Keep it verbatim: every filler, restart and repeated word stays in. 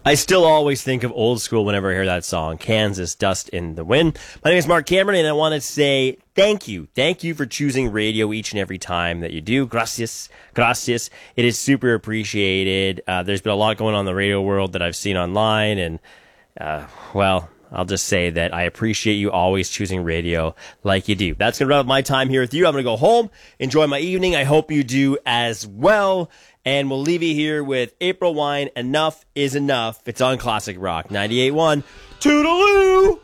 I still always think of old school whenever I hear that song, Kansas, Dust in the Wind. My name is Mark Cameron, and I want to say thank you. Thank you for choosing radio each and every time that you do. Gracias. Gracias. It is super appreciated. Uh, there's been a lot going on in the radio world that I've seen online, and, uh, well, I'll just say that I appreciate you always choosing radio like you do. That's going to wrap up my time here with you. I'm going to go home, enjoy my evening. I hope you do as well. And we'll leave you here with April Wine, Enough is Enough. It's on Classic Rock ninety-eight point one. Toodaloo!